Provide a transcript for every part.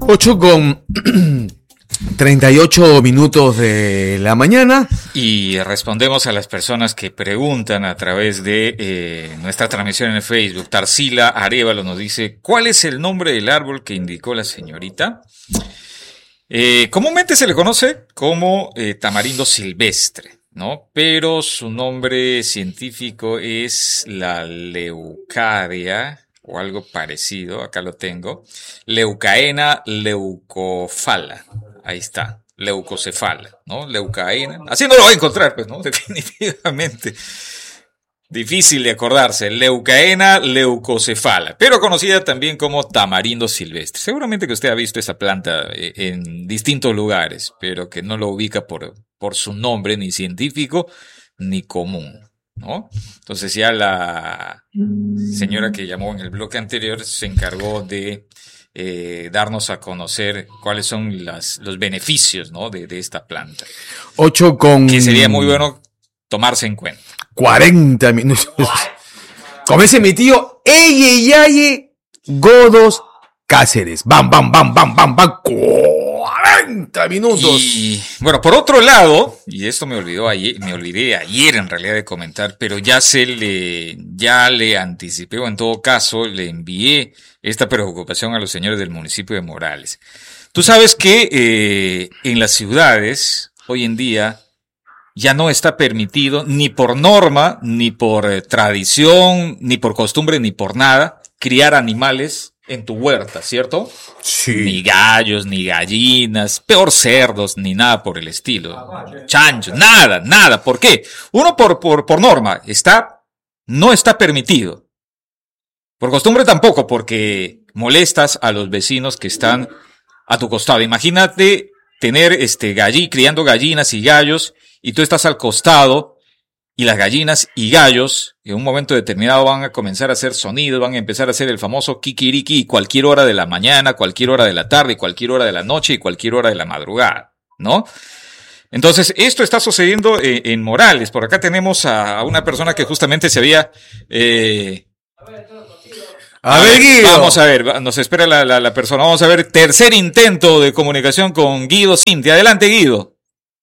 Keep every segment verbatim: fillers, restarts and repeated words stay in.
ocho con treinta y ocho minutos de la mañana. Y respondemos a las personas que preguntan a través de eh, nuestra transmisión en el Facebook. Tarsila Arevalo nos dice, ¿cuál es el nombre del árbol que indicó la señorita? Eh, comúnmente se le conoce como eh, tamarindo silvestre, ¿no? Pero su nombre científico es la leucaria o algo parecido, acá lo tengo, Leucaena leucofala, ahí está, leucocefala, ¿no? Leucaena, así no lo voy a encontrar, pues, ¿no? Definitivamente. Difícil de acordarse, Leucaena leucocefala, pero conocida también como tamarindo silvestre. Seguramente que usted ha visto esa planta en distintos lugares, pero que no lo ubica por, por su nombre ni científico ni común, ¿no? Entonces ya la señora que llamó en el bloque anterior se encargó de eh, darnos a conocer cuáles son las, los beneficios, ¿no? de, de esta planta. ocho con... Que sería muy bueno tomarse en cuenta. cuarenta minutos. Como dice mi tío, Eye Yaye Godos Cáceres. Bam, bam, bam, bam, bam, bam. cuarenta minutos. Y bueno, por otro lado, y esto me olvidó ayer, me olvidé ayer en realidad de comentar, pero ya se le, ya le anticipé, o en todo caso, le envié esta preocupación a los señores del municipio de Morales. Tú sabes que eh, en las ciudades, hoy en día, ya no está permitido, ni por norma, ni por eh, tradición, ni por costumbre, ni por nada, criar animales en tu huerta, ¿cierto? Sí. Ni gallos, ni gallinas, peor cerdos, ni nada por el estilo. Chanchos, nada, nada. ¿Por qué? Uno, por, por, por norma, está, no está permitido. Por costumbre tampoco, porque molestas a los vecinos que están a tu costado. Imagínate tener este gallí, criando gallinas y gallos, y tú estás al costado, y las gallinas y gallos, en un momento determinado van a comenzar a hacer sonidos, van a empezar a hacer el famoso kikiriki, cualquier hora de la mañana, cualquier hora de la tarde, cualquier hora de la noche y cualquier hora de la madrugada, ¿no? Entonces, esto está sucediendo eh, en Morales. Por acá tenemos a, a una persona que justamente se había... Eh, A ver, Guido. Vamos a ver, nos espera la, la, la persona. Vamos a ver, tercer intento de comunicación con Guido Cintia. Adelante, Guido.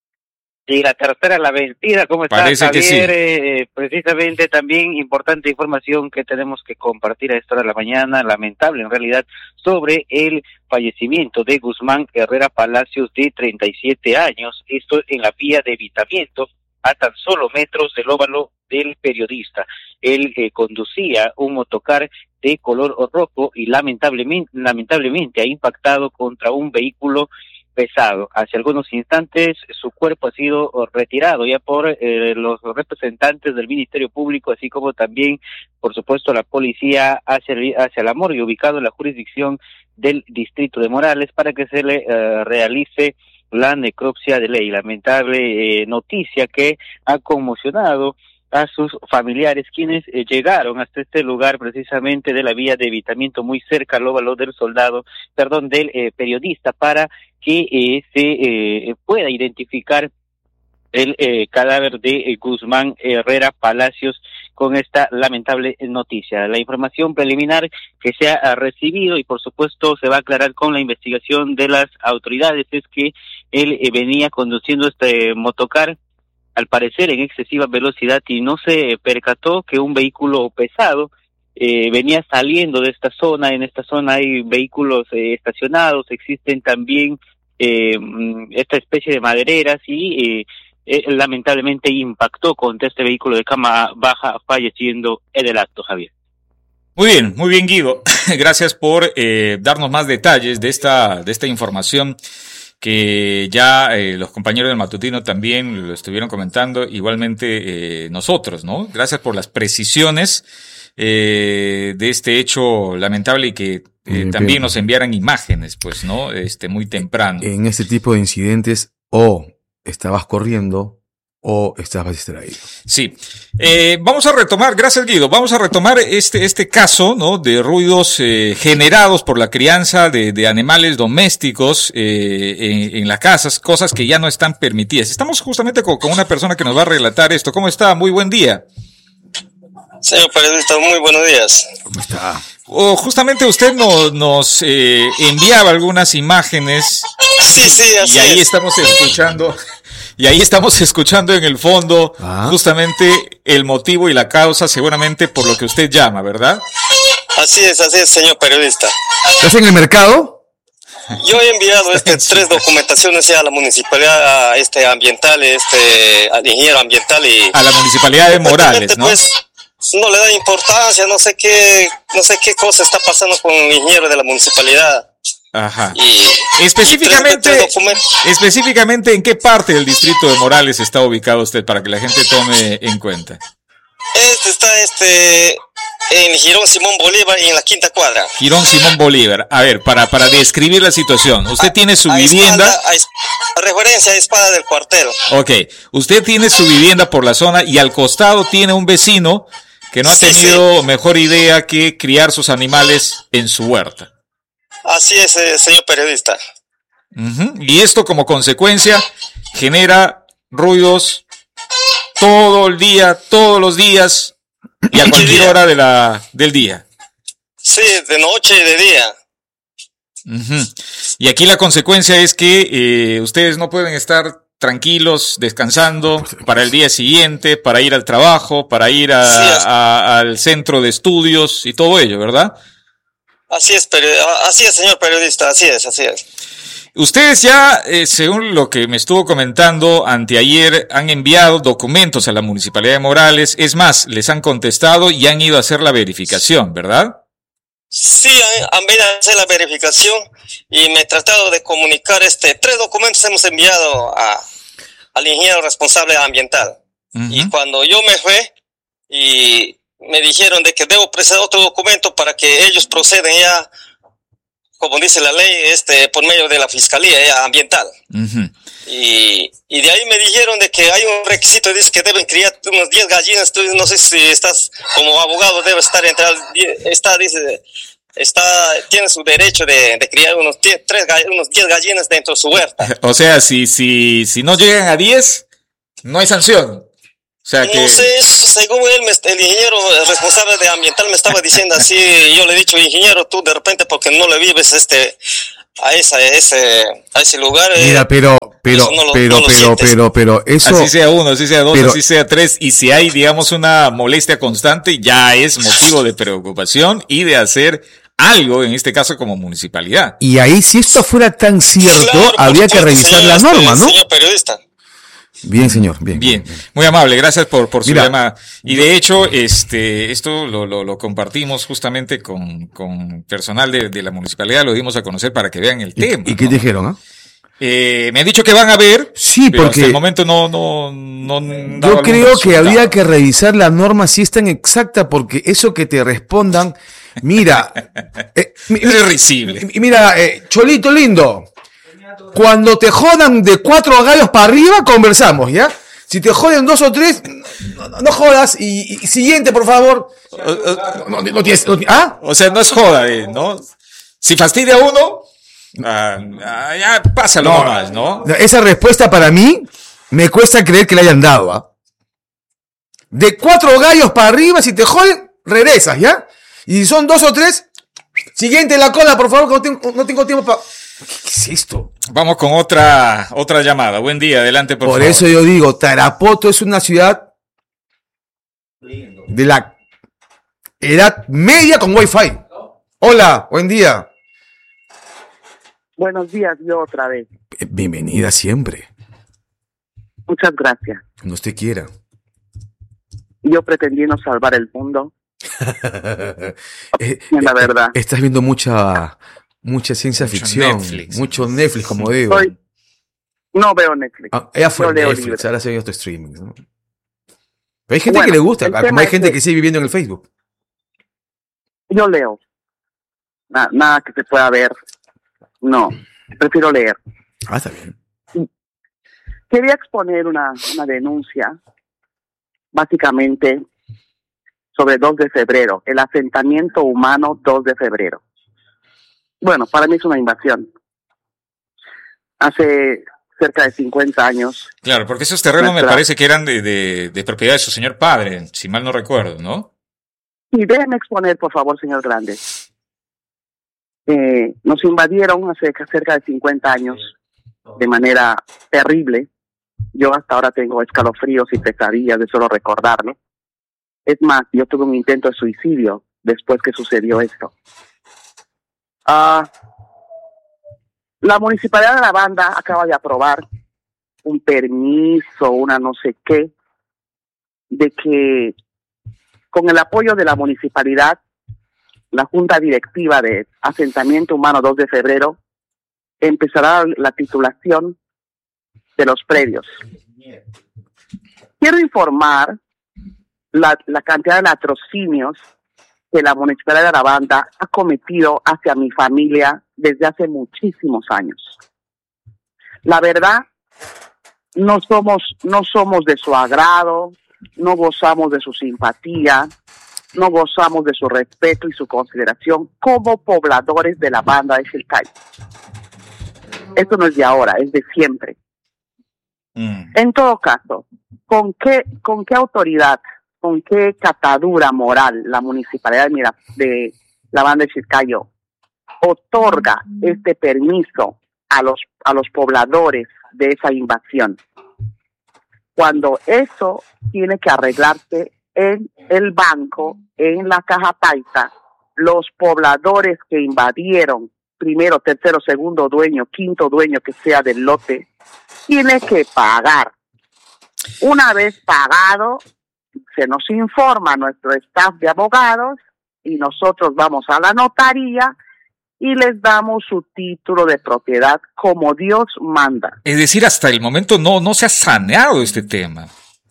Y la tercera, la vencida. ¿Cómo está, Parece Javier? que sí. Eh, precisamente también importante información que tenemos que compartir a esta hora de la mañana, lamentable en realidad, sobre el fallecimiento de Guzmán Herrera Palacios, de treinta y siete años, esto en la vía de evitamiento, a tan solo metros del óvalo del periodista. Él eh, conducía un motocar de color rojo y lamentablemente, lamentablemente ha impactado contra un vehículo pesado. Hace algunos instantes su cuerpo ha sido retirado ya por eh, los representantes del Ministerio Público, así como también, por supuesto, la policía hacia, hacia la morgue, ubicado en la jurisdicción del distrito de Morales, para que se le eh, realice la necropsia de ley. Lamentable eh, noticia que ha conmocionado a sus familiares, quienes eh, llegaron hasta este lugar precisamente de la vía de evitamiento, muy cerca al óvalo del soldado, perdón, del eh, periodista, para que eh, se eh, pueda identificar el eh, cadáver de eh, Guzmán Herrera Palacios con esta lamentable noticia. La información preliminar que se ha recibido y por supuesto se va a aclarar con la investigación de las autoridades es que él eh, venía conduciendo este motocar, al parecer en excesiva velocidad, y no se percató que un vehículo pesado eh, venía saliendo de esta zona. En esta zona hay vehículos eh, estacionados, existen también eh, esta especie de madereras y eh, eh, lamentablemente impactó contra este vehículo de cama baja, falleciendo en el acto, Javier. Muy bien, muy bien, Guido. Gracias por eh, darnos más detalles de esta, de esta información que ya eh, los compañeros del matutino también lo estuvieron comentando, igualmente eh, nosotros, ¿no? Gracias por las precisiones eh, de este hecho lamentable y que eh, Bien, también bien. nos enviaran imágenes, pues, ¿no? Este, muy temprano. En este tipo de incidentes, o estabas corriendo o estabas distraído. Sí. Eh, vamos a retomar, gracias Guido, vamos a retomar este, este caso, ¿no? De ruidos eh, generados por la crianza de, de animales domésticos eh, en, en las casas, cosas que ya no están permitidas. Estamos justamente con, con una persona que nos va a relatar esto. ¿Cómo está? Muy buen día. Señor periodista, muy buenos días. ¿Cómo está? oh, justamente usted no, nos eh, enviaba algunas imágenes. Sí, sí, así y ahí es. estamos escuchando, y ahí estamos escuchando en el fondo Ah. justamente el motivo y la causa, seguramente por lo que usted llama, ¿verdad? Así es, así es, señor periodista. ¿Estás en el mercado? Yo he enviado este tres documentaciones ya a la municipalidad, a este ambiental, este al ingeniero ambiental y A la municipalidad de Morales, ¿no? pues no le da importancia, no sé qué, no sé qué cosa está pasando con el ingeniero de la municipalidad. Ajá. Y Específicamente, y tres- tres documentos. específicamente, ¿en qué parte del distrito de Morales está ubicado usted para que la gente tome en cuenta? Este está este en Girón Simón Bolívar y en la quinta cuadra. Girón Simón Bolívar. A ver, para, para describir la situación. Usted tiene su A vivienda. espalda- a es- a referencia a espada del cuartel. Ok, usted tiene su vivienda por la zona y al costado tiene un vecino que no ha Sí, tenido mejor idea que criar sus animales en su huerta. Así es, eh, señor periodista. Ujú. Y esto como consecuencia genera ruidos todo el día, todos los días y a cualquier día. hora de la, del día. Sí, de noche y de día. Ujú. Y aquí la consecuencia es que eh, ustedes no pueden estar tranquilos, descansando para el día siguiente, para ir al trabajo, para ir a- Sí, es- a- al centro de estudios y todo ello, ¿verdad? Así es, peri- así es, señor periodista, así es, así es. Ustedes ya, eh, según lo que me estuvo comentando anteayer, han enviado documentos a la Municipalidad de Morales. Es más, les han contestado y han ido a hacer la verificación, ¿verdad? Sí, han, han venido a hacer la verificación y me he tratado de comunicar este tres documentos hemos enviado a, al ingeniero responsable ambiental. Ujú. Y cuando yo me fui y me dijeron de que debo presentar otro documento para que ellos procedan ya, como dice la ley, este por medio de la fiscalía ya, ambiental. Ujú. Y, y de ahí me dijeron de que hay un requisito, dice que deben criar unos diez gallinas. Tú no sé si estás como abogado, debe estar entre las diez, está, dice, está, tiene su derecho de, de criar unos diez, tres, gall- unos diez gallinas dentro de su huerta. O sea, si, si, si no llegan a diez, no hay sanción. O sea que... No sé, según él, me- el ingeniero responsable de ambiental me estaba diciendo así, yo le he dicho, ingeniero, tú de repente porque no le vives este a esa, ese, a ese lugar. eh, Mira, pero, pero, eso no lo- pero, no lo pero, sientes. pero, pero, eso, Así sea uno, así sea dos, pero- así sea tres, y si hay, digamos, una molestia constante, ya es motivo de preocupación y de hacer algo, en este caso como municipalidad. y ahí si esto fuera tan cierto, claro, por habría que supuesto, revisar señor, la este, norma, ¿no? Señor periodista. Bien, señor, bien. Bien, muy amable, gracias por, por su Mira, llamada. Y de hecho, este, esto lo, lo, lo compartimos justamente con, con personal de, de la municipalidad, lo dimos a conocer para que vean el ¿Y, tema. y qué ¿no? dijeron, ah? Eh, me han dicho que van a ver, Sí, pero porque hasta el momento no, no, no han dado yo algún creo que resultado. habría que revisar la norma si es tan exacta, porque eso que te respondan, mira, eh, mi- Es risible. mi- mira, eh, Cholito lindo, cuando te jodan de cuatro gallos para arriba, conversamos, ¿ya? Si te joden dos o tres, no, no- no jodas. Y, y siguiente, por favor. No, no- no tienes, no- ¿ah? O sea, no es joda, eh, ¿no? Si fastidia a uno, ah, ah, ya pásalo No. nomás, ¿no? Esa respuesta para mí me cuesta creer que le hayan dado, ¿ah? De cuatro gallos para arriba, si te joden, regresas, ¿ya? Y si son dos o tres, siguiente en la cola, por favor, que no tengo, no tengo tiempo para... ¿Qué es esto? Vamos con otra otra llamada. Buen día, adelante, por, Por favor. eso yo digo, Tarapoto es una ciudad de la edad media con wifi. Hola, buen día. Buenos días, yo otra vez. Bienvenida siempre, Muchas gracias. cuando usted quiera. Yo pretendiendo salvar el mundo, Eh, la eh, verdad. Estás viendo mucha, mucha ciencia Mucho ficción, Netflix. mucho Netflix, como digo. Soy- no veo Netflix. Ah, ella fue yo leo Netflix, libros. ahora se ve otro streaming, ¿no? Pero hay gente Bueno, que le gusta, el como tema hay es gente que- que sigue viviendo en el Facebook. Yo leo. Na- nada que se pueda ver. No, prefiero leer. Ah, está bien. Quería exponer una, una denuncia, básicamente, sobre dos de febrero, el asentamiento humano dos de febrero. Bueno, para mí es una invasión. Hace cerca de cincuenta años, Claro, porque esos terrenos me Nuestra- parece que eran de, de, de propiedad de su señor padre, si mal no recuerdo, ¿no? y déjeme exponer, por favor, señor Grande. Eh, nos invadieron hace cerca de cincuenta años de manera terrible. Yo hasta ahora tengo escalofríos y pesadillas de solo recordarlo. Es más, yo tuve un intento de suicidio después que sucedió esto. Uh, la Municipalidad de La Banda acaba de aprobar un permiso, una no sé qué, de que con el apoyo de la municipalidad, la Junta Directiva de Asentamiento Humano dos de febrero empezará la titulación de los predios. Quiero informar la, la cantidad de latrocinios que la Municipalidad de La Banda ha cometido hacia mi familia desde hace muchísimos años. La verdad, no somos, no somos de su agrado, no gozamos de su simpatía, no gozamos de su respeto y su consideración como pobladores de La Banda de Chilcayo. Esto no es de ahora, es de siempre. Mm. En todo caso, ¿con qué, con qué autoridad, con qué catadura moral la Municipalidad de, de La Banda de Chilcayo otorga este permiso a los, a los pobladores de esa invasión? Cuando eso tiene que arreglarse en el banco, en la caja paisa, los pobladores que invadieron, primero, tercero, segundo dueño, quinto dueño que sea del lote, tiene que pagar. Una vez pagado, se nos informa a nuestro staff de abogados y nosotros vamos a la notaría y les damos su título de propiedad como Dios manda. Es decir, hasta el momento no, no se ha saneado este tema.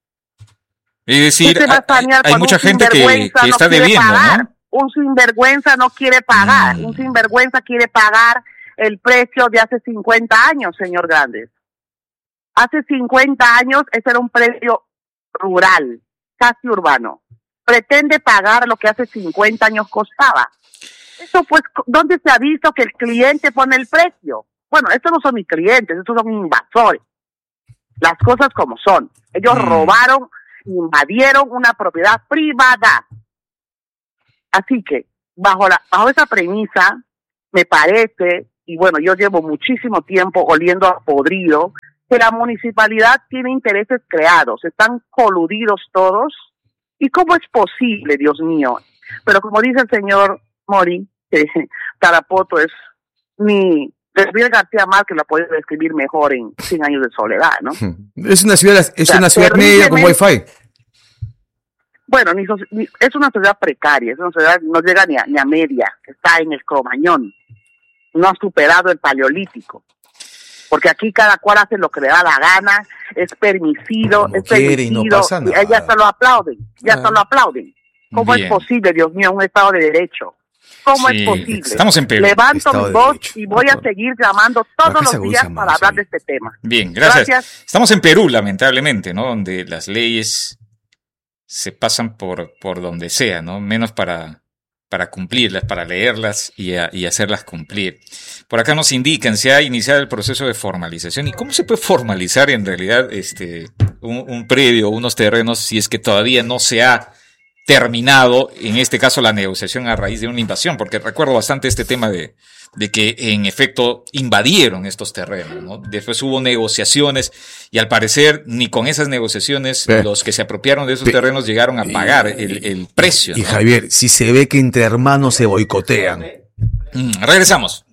Es decir, hay, hay mucha gente que, que no está debiendo, pagar. ¿no? Un sinvergüenza no quiere pagar. Mm. Un sinvergüenza quiere pagar el precio de hace cincuenta años, señor Grandes. Hace cincuenta años ese era un precio rural, casi urbano. Pretende pagar lo que hace cincuenta años costaba. Eso pues, ¿dónde se ha visto que el cliente pone el precio? Bueno, estos no son mis clientes, estos son invasores. Las cosas como son. Ellos mm. robaron, invadieron una propiedad privada. Así que, bajo la, bajo esa premisa, me parece, y bueno, yo llevo muchísimo tiempo oliendo a podrido, que la municipalidad tiene intereses creados, están coludidos todos. ¿Y cómo es posible, Dios mío? Pero como dice el señor Mori, que Tarapoto es mi Gabriel García Márquez lo puede describir mejor en cien años de soledad, ¿no? Es una ciudad, es o sea, una ciudad media con wifi. Bueno, ni, ni, es una ciudad precaria, es una ciudad no llega ni a, ni a media, está en el Cromañón, no ha superado el Paleolítico, porque aquí cada cual hace lo que le da la gana, es permisido, es permitido, y, no pasa nada. y ya hasta lo aplauden, ya hasta ah. lo aplauden. ¿Cómo Bien. es posible, Dios mío, un Estado de Derecho? ¿Cómo sí, es posible? Estamos en Perú. Levanto Estado mi voz y voy a seguir llamando todos los días para más, hablar sí. de este tema. Bien, gracias. gracias. Estamos en Perú, lamentablemente, ¿no? Donde las leyes se pasan por, por donde sea, ¿no? Menos para, para cumplirlas, para leerlas y, a, y hacerlas cumplir. Por acá nos indican, se ha iniciado el proceso de formalización. ¿Y cómo se puede formalizar en realidad este un, un predio, unos terrenos, si es que todavía no se ha terminado, en este caso, la negociación a raíz de una invasión? Porque recuerdo bastante este tema de, de que en efecto invadieron estos terrenos, ¿no? Después hubo negociaciones y al parecer ni con esas negociaciones Pero, los que se apropiaron de esos Pero, terrenos llegaron a pagar y, el, el precio. Y ¿no? Javier, si se ve que entre hermanos se boicotean. Mm, regresamos.